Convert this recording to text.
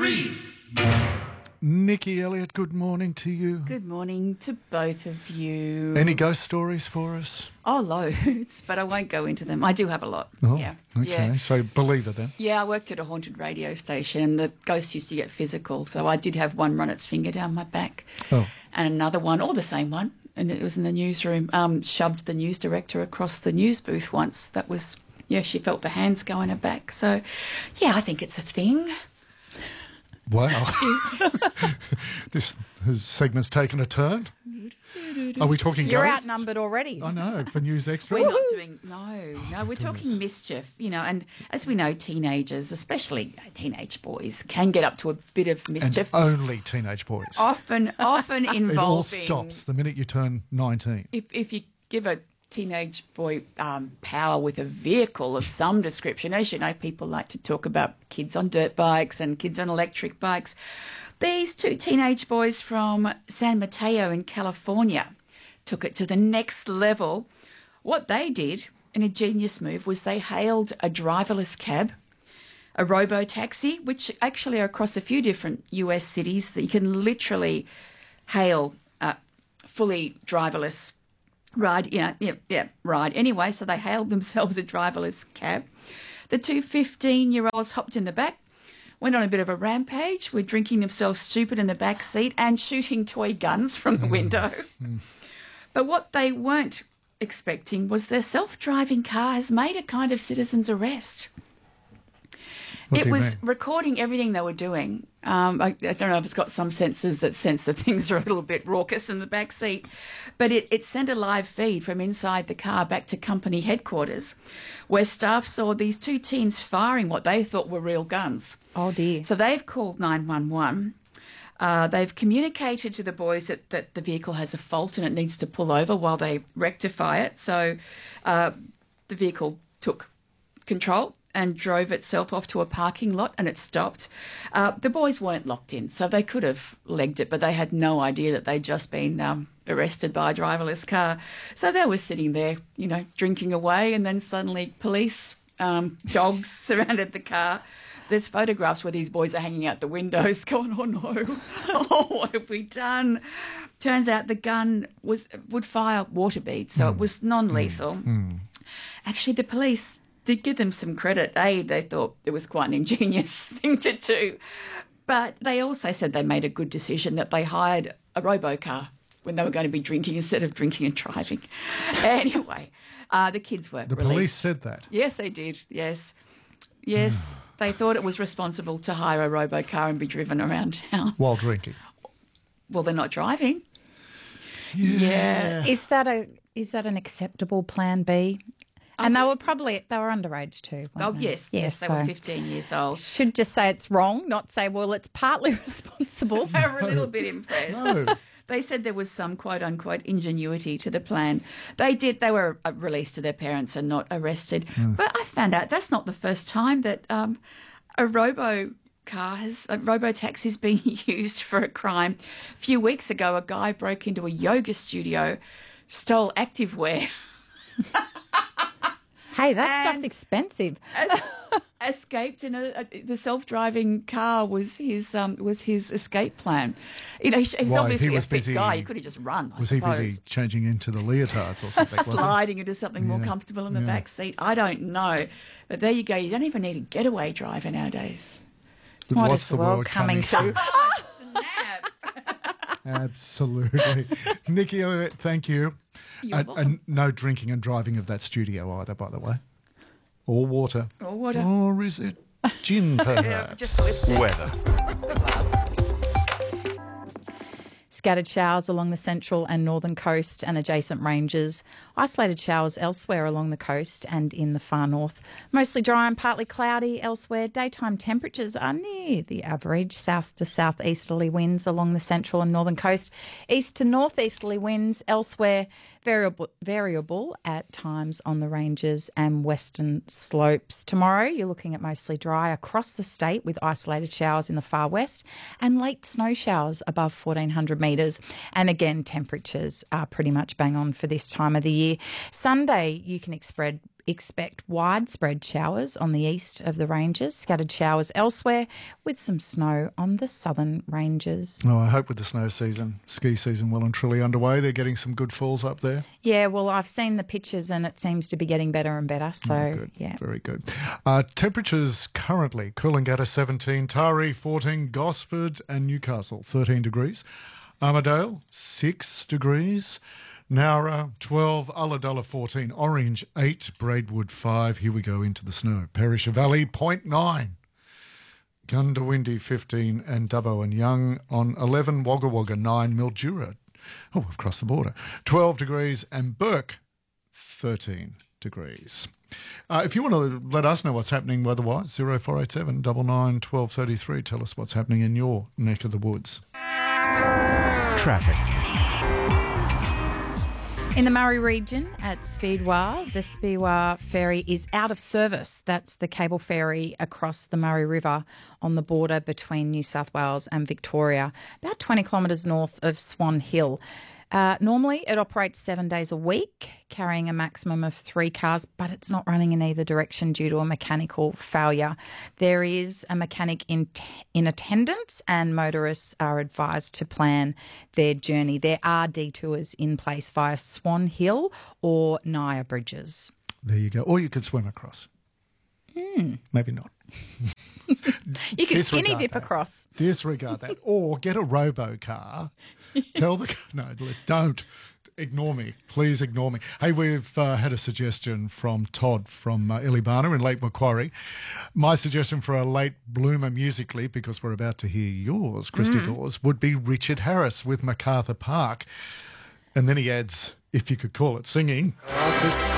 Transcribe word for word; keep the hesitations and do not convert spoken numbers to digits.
three. Nikki Elliott, good morning to you. Good morning to both of you. Any ghost stories for us? Oh, loads, but I won't go into them. I do have a lot. Oh, yeah. okay. Yeah. So believe it then. Yeah, I worked at a haunted radio station and the ghost used to get physical. So I did have one run its finger down my back. Oh. And another one, or the same one, and it was in the newsroom, um, shoved the news director across the news booth once. That was, yeah, she felt the hands go in her back. So, yeah, I think it's a thing. Wow. This, this segment's taken a turn. Are we talking You're ghosts? outnumbered already. I know, for News Extra. We're not doing, no, no, we're goodness. talking mischief, you know, and as we know, teenagers, especially teenage boys, can get up to a bit of And mischief. only teenage boys. Often, often involving. It all stops the minute you turn nineteen. If, if you give a teenage boy um, power with a vehicle of some description, as you know, people like to talk about kids on dirt bikes and kids on electric bikes. These two teenage boys from San Mateo in California took it to the next level. What they did, in a genius move, was they hailed a driverless cab, a robo-taxi, which actually are across a few different U S cities that you can literally hail a fully driverless ride. Yeah, yeah, yeah, ride. Anyway, so they hailed themselves a driverless cab. The two fifteen-year-olds hopped in the back, went on a bit of a rampage, were drinking themselves stupid in the back seat and shooting toy guns from the window. Mm. But what they weren't expecting was their self-driving car has made a kind of citizen's arrest. What it do you was mean? recording everything they were doing. Um, I, I don't know if it's got some sensors that sense that things are a little bit raucous in the back seat, but it, it sent a live feed from inside the car back to company headquarters, where staff saw these two teens firing what they thought were real guns. Oh, dear. So they've called nine one one. Uh, they've communicated to the boys that, that the vehicle has a fault and it needs to pull over while they rectify it. So uh, the vehicle took control and drove itself off to a parking lot and it stopped. Uh, the boys weren't locked in, so they could have legged it, but they had no idea that they'd just been um, arrested by a driverless car. So they were sitting there, you know, drinking away, and then suddenly police um, dogs surrounded the car. There's photographs where these boys are hanging out the windows going, oh no, oh, what have we done? Turns out the gun was would fire water beads, so mm. it was non-lethal. Mm. Actually, the police did give them some credit. A, they thought it was quite an ingenious thing to do. But they also said they made a good decision that they hired a robo-car when they were going to be drinking instead of drinking and driving. Anyway, uh, the kids were The released. police said that? Yes, they did, yes. Yes, they thought it was responsible to hire a robo-car and be driven around town. While drinking? Well, they're not driving. Yeah. Yeah. Is that a is that an acceptable plan B? And they were probably, they were underage too. Oh, weren't they? yes, yes, they so were fifteen years old. Should just say it's wrong, not say, well, it's partly responsible. They were a little bit impressed. No. They said there was some quote-unquote ingenuity to the plan. They did. They were uh, released to their parents and not arrested. Mm. But I found out that's not the first time that um, a robo car has, a robo taxi is being used for a crime. A few weeks ago, a guy broke into a yoga studio, stole activewear. Hey, that And stuff's expensive. es- escaped in a, a the self-driving car was his um was his escape plan. You know, he, he's Why? obviously He was a fit busy- guy. He could have just run. I Was he suppose. busy changing into the leotards or something, was he? Sliding into something more Yeah. comfortable in the Yeah. back seat. I don't know, but there you go. You don't even need a getaway driver nowadays. What What's is the the world world coming coming to? Snap. Absolutely. Nikki Elliott, thank you. You're And, welcome. and no drinking and driving of that studio either, by the way. Or water. Or water. Or is it gin, Yeah, perhaps? just slipped it. Weather. Scattered showers along the central and northern coast and adjacent ranges. Isolated showers elsewhere along the coast and in the far north. Mostly dry and partly cloudy elsewhere. Daytime temperatures are near the average. South to southeasterly winds along the central and northern coast. East to northeasterly winds elsewhere. Variable, variable at times on the ranges and western slopes. Tomorrow you're looking at mostly dry across the state with isolated showers in the far west and late snow showers above fourteen hundred metres. And again, temperatures are pretty much bang on for this time of the year. Sunday you can expect expect widespread showers on the east of the ranges, scattered showers elsewhere, with some snow on the southern ranges. Oh, I hope with the snow season, ski season well and truly underway, they're getting some good falls up there. Yeah, well, I've seen the pictures and it seems to be getting better and better. So, Oh, good. yeah. Very good. Uh, temperatures currently, Coolangatta seventeen, Taree fourteen, Gosford and Newcastle thirteen degrees, Armidale six degrees, Nowra twelve, Ulladulla fourteen, Orange eight, Braidwood five. Here we go into the snow. Perisher Valley zero point nine, Gundawindi fifteen, and Dubbo and Young on eleven, Wagga Wagga nine, Mildura, oh, we've crossed the border, twelve degrees, and Burke thirteen degrees. Uh, if you want to let us know what's happening weather-wise, zero four eight seven nine nine one two three three. Tell us what's happening in your neck of the woods. Traffic. In the Murray region at Speedwah, the Speedwah ferry is out of service. That's the cable ferry across the Murray River on the border between New South Wales and Victoria, about twenty kilometres north of Swan Hill. Uh, normally, it operates seven days a week, carrying a maximum of three cars, but it's not running in either direction due to a mechanical failure. There is a mechanic in, t- in attendance, and motorists are advised to plan their journey. There are detours in place via Swan Hill or Naya Bridges. There you go. Or you could swim across. Hmm. Maybe not. You could skinny Disregard dip that. across. Disregard that. Or get a robo car. Tell the no, don't ignore me. Please ignore me. Hey, we've uh, had a suggestion from Todd from uh, Illibana in Lake Macquarie. My suggestion for a late bloomer musically, because we're about to hear yours, Christy Mm. Dawes, would be Richard Harris with MacArthur Park. And then he adds, if you could call it singing.